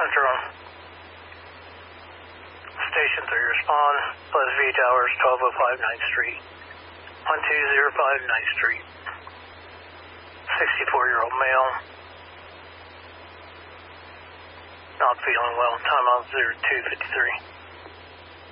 Hunter on Station 3, respond. Pleasant View Towers, 1205 9th Street. 1205 9th Street. 64-year-old male. Not feeling well. Time out 0253.